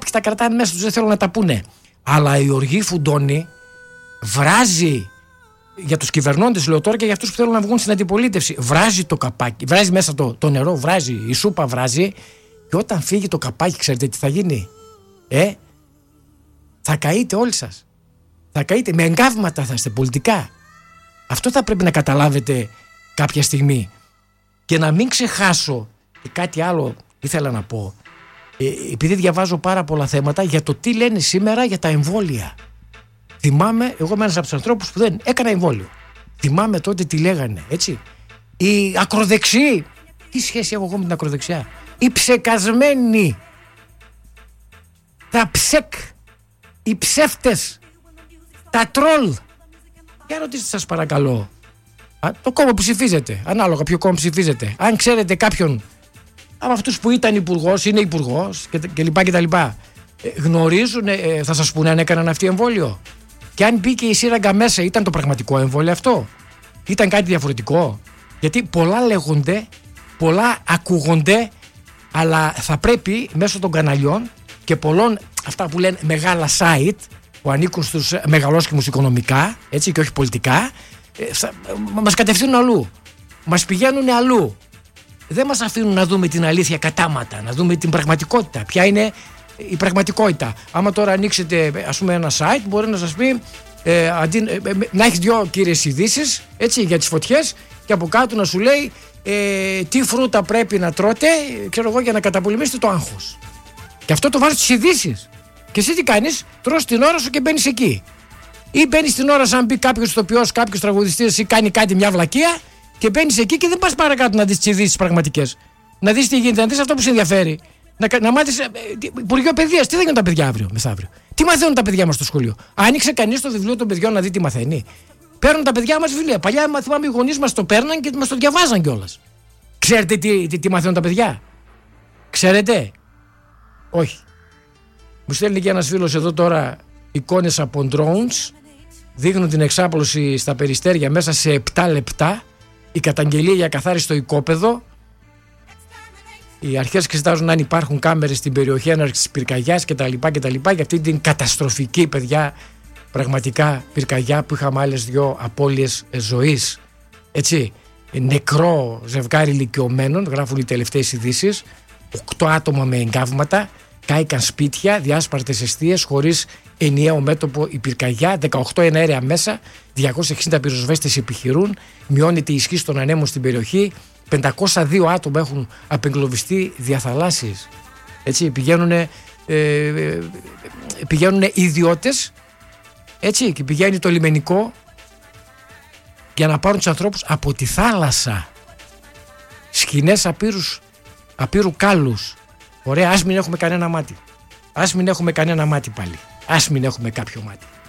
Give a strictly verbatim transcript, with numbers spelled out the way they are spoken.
και τα κρατάνε μέσα τους, δεν θέλουν να τα πούνε. Αλλά η οργή φουντώνει, βράζει για τους κυβερνώντες, λέω τώρα, και για αυτούς που θέλουν να βγουν στην αντιπολίτευση. Βράζει το καπάκι, βράζει μέσα το, το νερό, βράζει, η σούπα βράζει, και όταν φύγει το καπάκι, ξέρετε τι θα γίνει? Ε, θα καείτε όλοι σας. Θα καείτε, με εγκάβματα θα είστε πολιτικά. Αυτό θα πρέπει να καταλάβετε κάποια στιγμή. Και να μην ξεχάσω και κάτι άλλο ήθελα να πω, ε, επειδή διαβάζω πάρα πολλά θέματα για το τι λένε σήμερα για τα εμβόλια. Θυμάμαι, εγώ είμαι ένας από τους ανθρώπους που δεν έκανα εμβόλιο. Θυμάμαι τότε τι λέγανε, έτσι. Οι ακροδεξιοί, τι σχέση έχω εγώ με την ακροδεξιά? Οι ψεκασμένοι, τα ψεκ, οι ψεύτες, τα τρόλ. Για ρωτήστε σας παρακαλώ, α, το κόμμα που ψηφίζετε, ανάλογα ποιο κόμμα ψηφίζετε, αν ξέρετε κάποιον από αυτούς που ήταν υπουργός, είναι υπουργός και, και λοιπά και τα λοιπά, ε, γνωρίζουν, ε, θα σας πούνε αν έκαναν αυτοί εμβόλιο? Και αν μπήκε η σύραγγα μέσα, ήταν το πραγματικό εμβόλιο αυτό? Ήταν κάτι διαφορετικό? Γιατί πολλά λέγονται, πολλά ακούγονται, αλλά θα πρέπει μέσω των καναλιών και πολλών, αυτά που λένε μεγάλα site που ανήκουν στους μεγαλόσχημους οικονομικά, έτσι, και όχι πολιτικά, θα, μας κατευθύνουν αλλού, μας πηγαίνουν αλλού, δεν μας αφήνουν να δούμε την αλήθεια κατάματα, να δούμε την πραγματικότητα, ποια είναι η πραγματικότητα. Άμα τώρα ανοίξετε, ας πούμε, ένα site, μπορεί να σας πει ε, αντί, ε, να έχει δυο κύριες ειδήσεις, έτσι, για τις φωτιές, και από κάτω να σου λέει ε, τι φρούτα πρέπει να τρώτε, ξέρω εγώ, για να καταπολεμήσετε το άγχος. Και αυτό το βάζεις στις ειδήσεις. Και εσύ τι κάνεις? Τρως την ώρα σου και μπαίνεις εκεί. Ή μπαίνεις την ώρα σαν μπει κάποιος ηθοποιός, κάποιος τραγουδιστής ή κάνει κάτι, μια βλακεία, και μπαίνεις εκεί και δεν πας παρακάτω να δεις τις ειδήσεις πραγματικές. Να δεις τι γίνεται, να δεις αυτό που σε ενδιαφέρει. Να, να μάθεις. Ε, Υπουργείο Παιδείας, τι θα γίνουν τα παιδιά αύριο, μεθαύριο? Τι μαθαίνουν τα παιδιά μας στο σχολείο? Άνοιξε κανείς το βιβλίο των παιδιών να δει τι μαθαίνει? Παίρνουν τα παιδιά μας βιβλία. Παλιά, θυμάμαι, οι γονείς μας το παίρναν και μας το διαβάζαν κιόλας. Ξέρετε τι, τι, τι μαθαίνουν τα παιδιά? Ξέρετε? Όχι. Μου στέλνει και ένας φίλος εδώ τώρα εικόνες από drones. Δείχνουν την εξάπλωση στα Περιστέρια μέσα σε επτά λεπτά. Η καταγγελία για καθάριστο οικόπεδο. Οι αρχές εξετάζουν αν υπάρχουν κάμερες στην περιοχή έναρξης πυρκαγιάς κτλ. Για αυτή την καταστροφική, παιδιά, πραγματικά πυρκαγιά που είχαμε άλλες δυο απώλειες ζωής. Έτσι. Νεκρό ζευγάρι ηλικιωμένων, γράφουν οι τελευταίες ειδήσεις. Οκτώ άτομα με εγκάβματα. Κάηκαν σπίτια, διάσπαρτες εστίες χωρίς ενιαίο μέτωπο η πυρκαγιά. δεκαοκτώ εναέρια μέσα. διακόσιοι εξήντα πυροσβέστες επιχειρούν. Μειώνεται η ισχύ των ανέμων στην περιοχή. πεντακόσια δύο άτομα έχουν απεγκλωβιστεί διαθαλάσσιες. Έτσι, πηγαίνουν, ε, ε, πηγαίνουν ιδιώτες, έτσι, και πηγαίνει το λιμενικό για να πάρουν τους ανθρώπους από τη θάλασσα. Σκηνές απείρους, απείρου κάλους. Ωραία, ας μην έχουμε κανένα μάτι. Ας μην έχουμε κανένα μάτι πάλι. Ας μην έχουμε κάποιο μάτι.